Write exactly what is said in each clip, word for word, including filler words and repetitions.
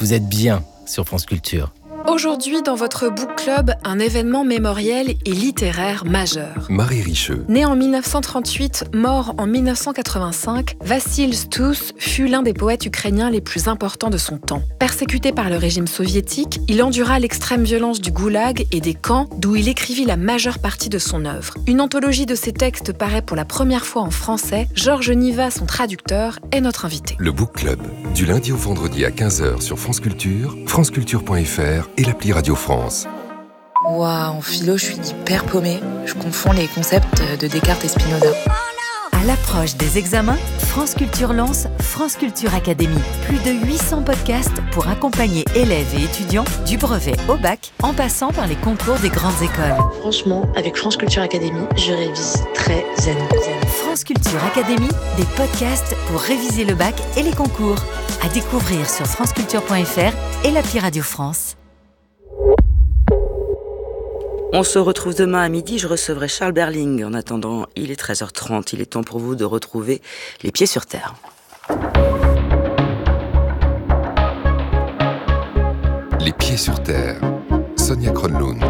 Vous êtes bien sur France Culture. Aujourd'hui, dans votre book club, un événement mémoriel et littéraire majeur. Marie Richeux. Né en mille neuf cent trente-huit, mort en mille neuf cent quatre-vingt-cinq, Vassil Stous fut l'un des poètes ukrainiens les plus importants de son temps. Persécuté par le régime soviétique, il endura l'extrême violence du goulag et des camps d'où il écrivit la majeure partie de son œuvre. Une anthologie de ses textes paraît pour la première fois en français. Georges Niva, son traducteur, est notre invité. Le book club, du lundi au vendredi à quinze heures sur France Culture, franceculture point f r et l'appli Radio France. Waouh, en philo, je suis hyper paumée. Je confonds les concepts de Descartes et Spinoza. À l'approche des examens, France Culture lance France Culture Academy. Plus de huit cents podcasts pour accompagner élèves et étudiants du brevet au bac, en passant par les concours des grandes écoles. Franchement, avec France Culture Academy, je révise très zen. France Culture Academy, des podcasts pour réviser le bac et les concours. À découvrir sur franceculture point f r et l'appli Radio France. On se retrouve demain à midi, je recevrai Charles Berling. En attendant, il est treize heures trente, il est temps pour vous de retrouver les pieds sur terre. Les pieds sur terre, Sonia Kronlund.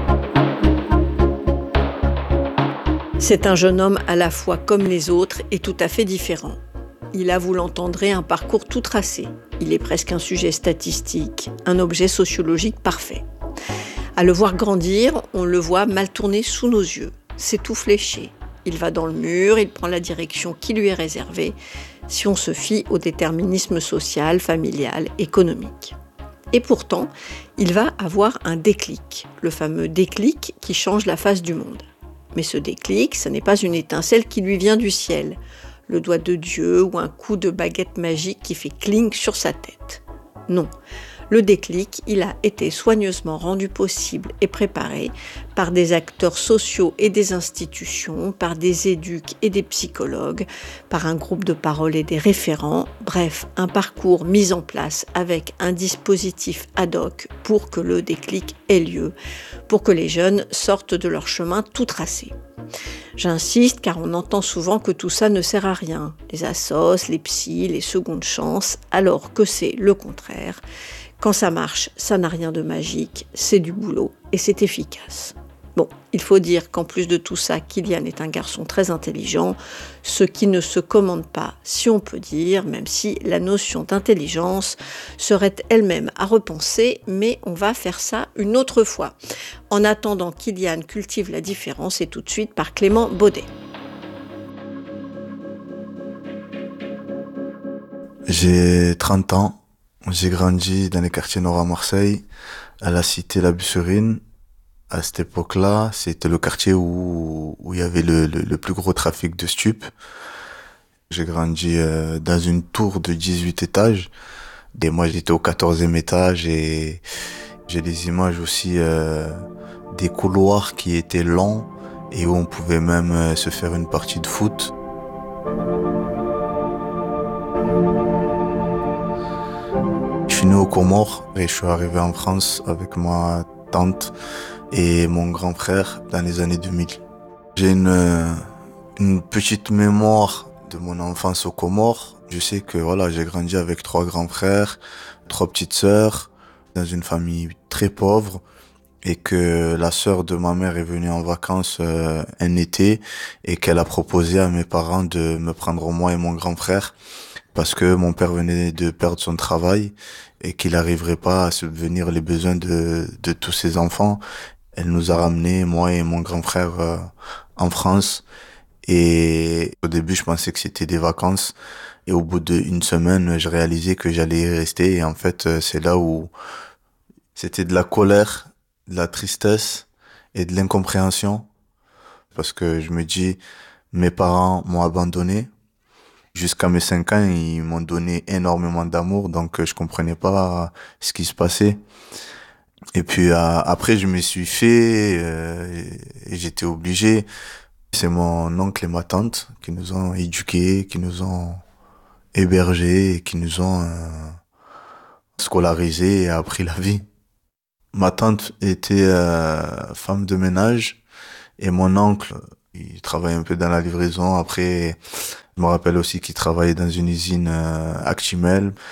C'est un jeune homme à la fois comme les autres et tout à fait différent. Il a, vous l'entendrez, un parcours tout tracé. Il est presque un sujet statistique, un objet sociologique parfait. À le voir grandir, on le voit mal tourner sous nos yeux. C'est tout fléché. Il va dans le mur, il prend la direction qui lui est réservée, si on se fie au déterminisme social, familial, économique. Et pourtant, il va avoir un déclic, le fameux déclic qui change la face du monde. Mais ce déclic, ce n'est pas une étincelle qui lui vient du ciel, le doigt de Dieu ou un coup de baguette magique qui fait cling sur sa tête. Non. Le déclic, il a été soigneusement rendu possible et préparé par des acteurs sociaux et des institutions, par des éduques et des psychologues, par un groupe de parole et des référents, bref, un parcours mis en place avec un dispositif ad hoc pour que le déclic ait lieu, pour que les jeunes sortent de leur chemin tout tracé. J'insiste car on entend souvent que tout ça ne sert à rien, les assos, les psys, les secondes chances, alors que c'est le contraire. Quand ça marche, ça n'a rien de magique, c'est du boulot et c'est efficace. Bon, il faut dire qu'en plus de tout ça, Kylian est un garçon très intelligent, ce qui ne se commande pas, si on peut dire, même si la notion d'intelligence serait elle-même à repenser, mais on va faire ça une autre fois. En attendant, Kylian cultive la différence et tout de suite par Clément Baudet. J'ai trente ans. J'ai grandi dans les quartiers nord à Marseille, à la cité La Busserine. À cette époque-là, c'était le quartier où, où il y avait le, le, le plus gros trafic de stupes. J'ai grandi euh, dans une tour de dix-huit étages. Et moi, j'étais au quatorzième étage et j'ai des images aussi euh, des couloirs qui étaient longs et où on pouvait même euh, se faire une partie de foot. Je suis né aux Comores et je suis arrivé en France avec ma tante et mon grand frère dans les années deux mille. J'ai une, une petite mémoire de mon enfance aux Comores. Je sais que voilà, j'ai grandi avec trois grands frères, trois petites sœurs, dans une famille très pauvre et que la sœur de ma mère est venue en vacances euh, un été et qu'elle a proposé à mes parents de me prendre moi et mon grand frère parce que mon père venait de perdre son travail et qu'il n'arriverait pas à subvenir les besoins de, de tous ses enfants. Elle nous a ramenés, moi et mon grand frère, euh, en France. Et au début, je pensais que c'était des vacances. Et au bout d'une semaine, je réalisais que j'allais y rester. Et en fait, c'est là où c'était de la colère, de la tristesse et de l'incompréhension. Parce que je me dis, mes parents m'ont abandonné. Jusqu'à mes cinq ans, ils m'ont donné énormément d'amour, donc je comprenais pas ce qui se passait. Et puis euh, après, je me suis fait euh, et, et j'étais obligé. C'est mon oncle et ma tante qui nous ont éduqués, qui nous ont hébergés, et qui nous ont euh, scolarisés et appris la vie. Ma tante était euh, femme de ménage et mon oncle, il travaillait un peu dans la livraison. Après, je me rappelle aussi qu'il travaillait dans une usine euh, Actimel.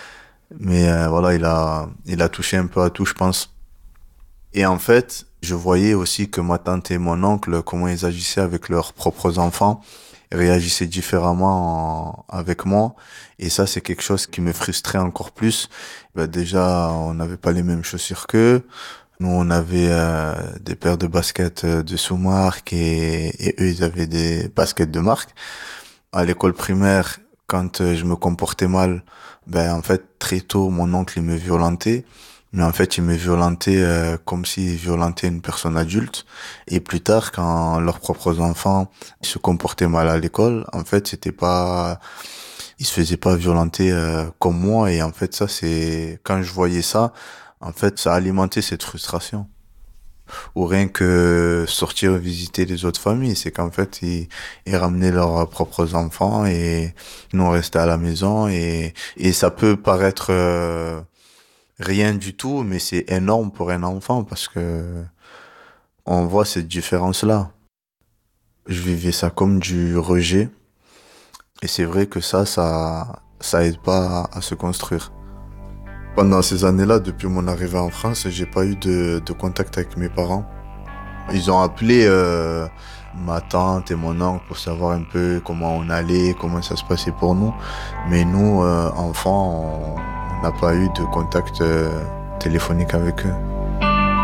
Mais euh, voilà, il a, il a touché un peu à tout, je pense. Et en fait, je voyais aussi que ma tante et mon oncle, comment ils agissaient avec leurs propres enfants, réagissaient différemment en, avec moi. Et ça, c'est quelque chose qui me frustrait encore plus. Ben déjà, on n'avait pas les mêmes chaussures qu'eux. Nous, on avait euh, des paires de baskets de sous-marque et, et eux, ils avaient des baskets de marque. À l'école primaire, quand je me comportais mal, ben en fait, très tôt, mon oncle, il me violentait. Mais en fait, il me violentait euh, comme s'il violentait une personne adulte. Et plus tard, quand leurs propres enfants se comportaient mal à l'école, en fait, c'était pas, ils se faisaient pas violenter euh, comme moi. Et en fait, ça, c'est quand je voyais ça, en fait, ça alimentait cette frustration. Ou rien que sortir visiter les autres familles, c'est qu'en fait, ils, ils ramenaient leurs propres enfants et nous on restait à la maison. Et, et ça peut paraître euh, rien du tout, mais c'est énorme pour un enfant parce que on voit cette différence-là. Je vivais ça comme du rejet. Et c'est vrai que ça, ça, ça aide pas à, à se construire. Pendant ces années-là, depuis mon arrivée en France, j'ai pas eu de, de contact avec mes parents. Ils ont appelé euh, ma tante et mon oncle pour savoir un peu comment on allait, comment ça se passait pour nous. Mais nous, euh, enfants, on n'a pas eu de contact euh, téléphonique avec eux.